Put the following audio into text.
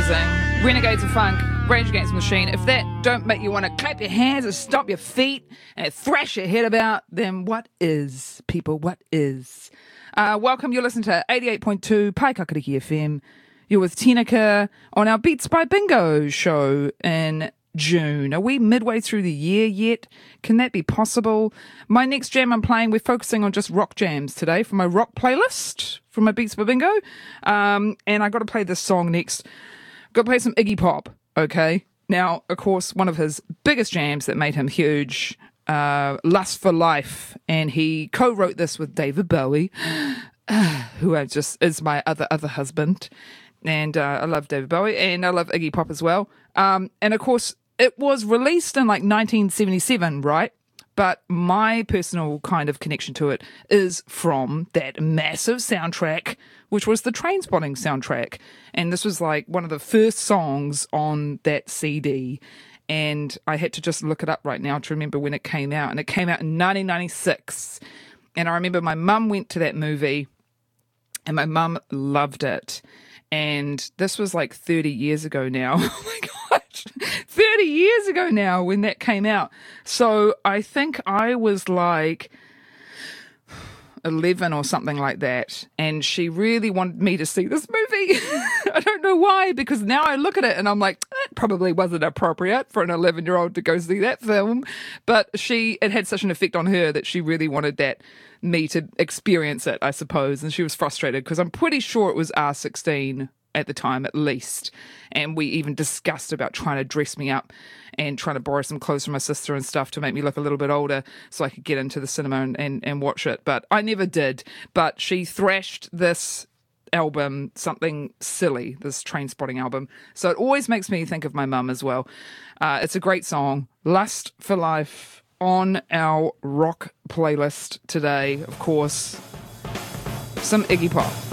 amazing. Renegades of Funk, Rage Against the Machine. If that don't make you want to clap your hands and stomp your feet and thrash your head about, then what is, people, what is? Welcome, you're listening to 88.2 Paikakariki FM. You're with Tinaka on our Beats by Bingo show in June. Are we midway through the year yet? Can that be possible? My next jam I'm playing, we're focusing on just rock jams today for my rock playlist, from my Beats by Bingo. And I got to play this song next. Got to play some Iggy Pop, okay? Now, of course, one of his biggest jams that made him huge, Lust for Life, and he co-wrote this with David Bowie, who is my other husband. And I love David Bowie, and I love Iggy Pop as well. And of course, it was released in like 1977, right? But my personal kind of connection to it is from that massive soundtrack, which was the Trainspotting soundtrack. And this was like one of the first songs on that CD. And I had to just look it up right now to remember when it came out. And it came out in 1996. And I remember my mum went to that movie and my mum loved it. And this was like 30 years ago now. Oh my gosh, 30 years ago now when that came out. So I think I was like 11 or something like that. And she really wanted me to see this movie. I don't know why, because now I look at it and I'm like, that probably wasn't appropriate for an 11-year-old to go see that film. But it had such an effect on her that she really wanted me to experience it, I suppose. And she was frustrated because I'm pretty sure it was R16 at the time, at least. And we even discussed about trying to dress me up and trying to borrow some clothes from my sister and stuff to make me look a little bit older so I could get into the cinema and watch it. But I never did. But she thrashed this album something silly, this Trainspotting album. So it always makes me think of my mum as well. It's a great song, Lust for Life, on our rock playlist today. Of course, some Iggy Pop.